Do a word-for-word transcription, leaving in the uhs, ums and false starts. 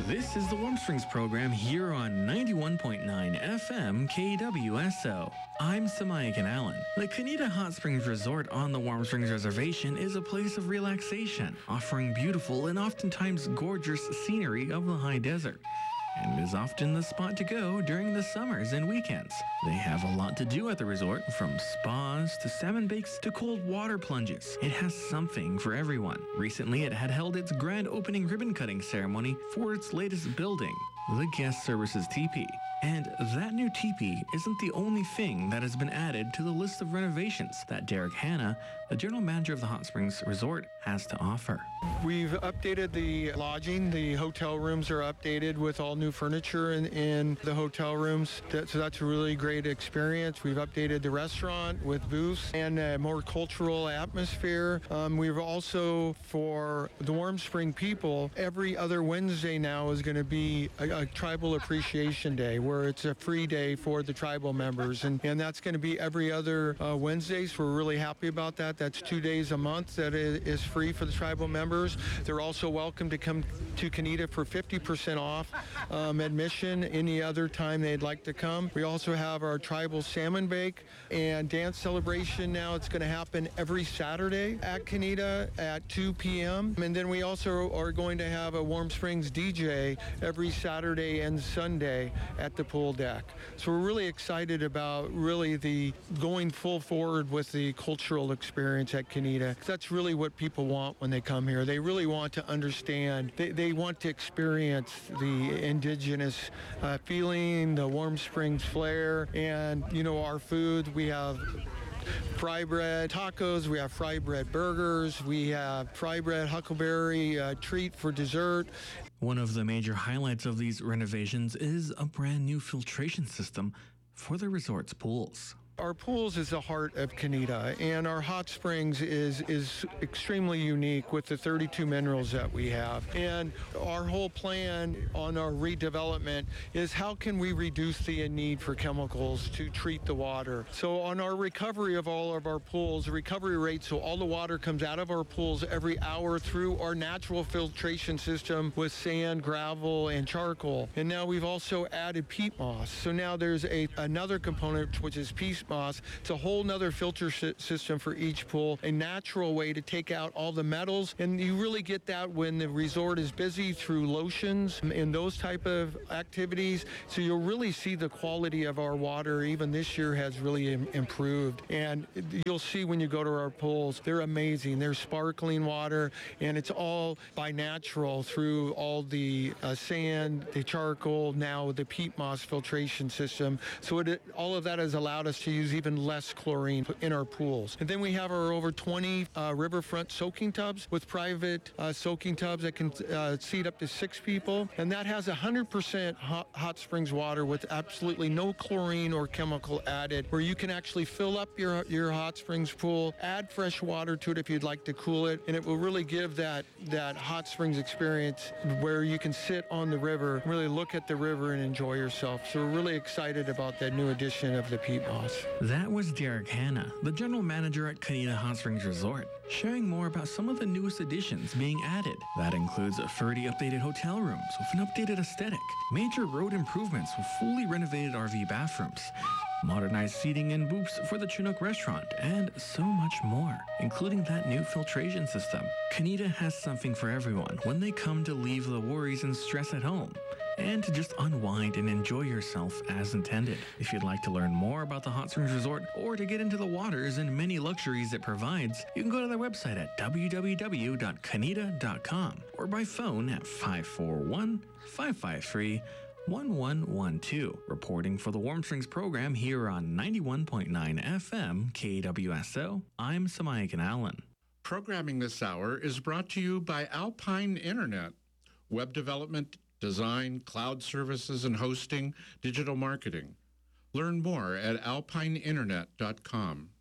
This is the Warm Springs program here on ninety-one point nine F M K W S O. I'm Samayakan Allen. The Kanita Hot Springs Resort on the Warm Springs Reservation is a place of relaxation, offering beautiful and oftentimes gorgeous scenery of the high desert, and is often the spot to go during the summers and weekends. They have a lot to do at the resort, from spas to salmon bakes to cold water plunges. It has something for everyone. Recently, it had held its grand opening ribbon cutting ceremony for its latest building, the Guest Services Teepee. And that new teepee isn't the only thing that has been added to the list of renovations that Derek Hanna, the general manager of the Hot Springs Resort, has to offer. We've updated the lodging. The hotel rooms are updated with all new furniture in, in the hotel rooms. That, so that's a really great experience. We've updated the restaurant with booths and a more cultural atmosphere. Um, we've also, for the Warm Spring people, every other Wednesday now is going to be a, a Tribal Appreciation Day, where it's a free day for the tribal members. And, and that's going to be every other uh, Wednesday. So we're really happy about that. That's two days a month that is, is free for the tribal members. They're also welcome to come to Kanita for fifty percent off um, admission any other time they'd like to come. We also have our tribal salmon bake and dance celebration now. It's going to happen every Saturday at Kanita at two p.m. And then we also are going to have a Warm Springs D J every Saturday and Sunday at the pool deck. So we're really excited about really the going full forward with the cultural experience at Kanita. That's really what people want when they come here. They really want to understand. They, they want to experience the indigenous uh, feeling, the Warm Springs flair, and, you know, our food. We have fry bread tacos, we have fry bread burgers, we have fry bread huckleberry uh, treat for dessert. One of the major highlights of these renovations is a brand new filtration system for the resort's pools. Our pools is the heart of Kanita, and our hot springs is is extremely unique with the thirty-two minerals that we have. And our whole plan on our redevelopment is how can we reduce the need for chemicals to treat the water. So on our recovery of all of our pools, the recovery rate, so all the water comes out of our pools every hour through our natural filtration system with sand, gravel, and charcoal. And now we've also added peat moss. So now there's a another component, which is peat moss. It's a whole nother filter si- system for each pool, a natural way to take out all the metals, and you really get that when the resort is busy through lotions and those type of activities. So you'll really see the quality of our water even this year has really im- improved, and you'll see when you go to our pools, they're amazing. They're sparkling water, and it's all by natural through all the uh, sand, the charcoal, now the peat moss filtration system. So it, all of that has allowed us to use even less chlorine in our pools. And then we have our over twenty uh, riverfront soaking tubs with private uh, soaking tubs that can uh, seat up to six people. And that has one hundred percent hot, hot springs water with absolutely no chlorine or chemical added, where you can actually fill up your, your hot springs pool, add fresh water to it if you'd like to cool it, and it will really give that, that hot springs experience where you can sit on the river, really look at the river and enjoy yourself. So we're really excited about that new addition of the peat moss. That was Derek Hanna, the general manager at Kanita Hot Springs Resort, sharing more about some of the newest additions being added. That includes thirty updated hotel rooms with an updated aesthetic, major road improvements with fully renovated R V bathrooms, modernized seating and booths for the Chinook restaurant, and so much more, including that new filtration system. Kanita has something for everyone when they come to leave the worries and stress at home, and to just unwind and enjoy yourself as intended. If you'd like to learn more about the Hot Springs Resort or to get into the waters and many luxuries it provides, you can go to their website at w w w dot kanita dot com or by phone at five four one, five five three, one one one two. Reporting for the Warm Springs program here on ninety-one point nine F M K W S O, I'm Samayakan Allen. Programming this hour is brought to you by Alpine Internet. Web development, design, cloud services and hosting, digital marketing. Learn more at alpine internet dot com.